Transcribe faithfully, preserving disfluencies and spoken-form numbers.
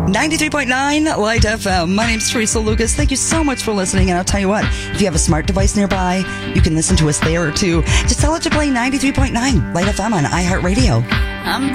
ninety-three point nine Light F M. My name's Teresa Lucas. Thank you so much for listening. And I'll tell you what, if you have a smart device nearby, you can listen to us there too. Just tell it to play ninety-three point nine Light F M on iHeartRadio. I'm